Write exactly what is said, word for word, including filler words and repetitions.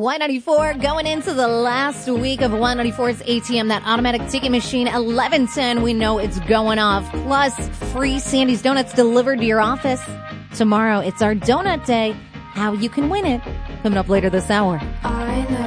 Y ninety-four going into the last week of Y ninety-four's A T M, that automatic ticket machine. eleven ten, we know it's going off. Plus, free Sandy's Donuts delivered to your office. Tomorrow, it's our donut day. How you can win it. Coming up later this hour. I know.